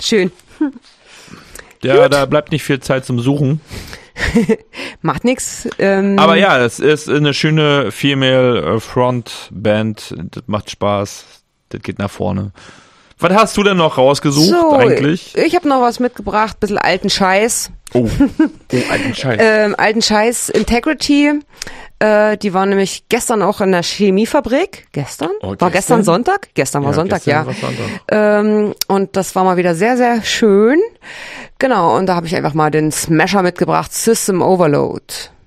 Schön. Ja, da bleibt nicht viel Zeit zum Suchen. Macht nix. Aber ja, das ist eine schöne Female Frontband. Das macht Spaß. Das geht nach vorne. Was hast du denn noch rausgesucht eigentlich? Ich habe noch was mitgebracht, bisschen alten Scheiß. Oh, alten Scheiß. Alten Scheiß Integrity. Die waren nämlich gestern auch in der Chemiefabrik. Gestern? War gestern Sonntag? Gestern war Sonntag, ja. Und das war mal wieder sehr, sehr schön. Genau, und da habe ich einfach mal den Smasher mitgebracht, System Overload.